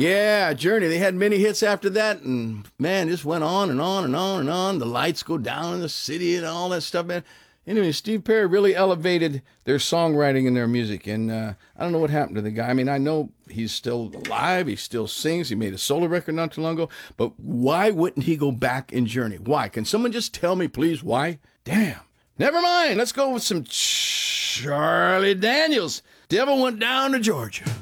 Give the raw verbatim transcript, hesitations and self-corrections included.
Yeah, Journey. They had many hits after that, and man, just went on and on and on and on. The lights go down in the city and all that stuff, man. Anyway, Steve Perry really elevated their songwriting and their music, and uh, I don't know what happened to the guy. I mean, I know he's still alive. He still sings. He made a solo record not too long ago, but why wouldn't he go back in Journey? Why? Can someone just tell me, please, why? Damn. Never mind. Let's go with some Charlie Daniels. Devil Went Down to Georgia.